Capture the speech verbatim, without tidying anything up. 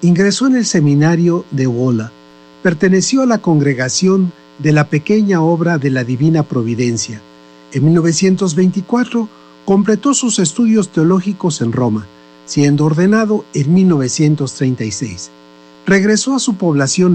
Ingresó en el seminario de Wola. Perteneció a la congregación de la Pequeña Obra de la Divina Providencia. En mil novecientos veinticuatro completó sus estudios teológicos en Roma, siendo ordenado en mil novecientos treinta y seis. Regresó a su población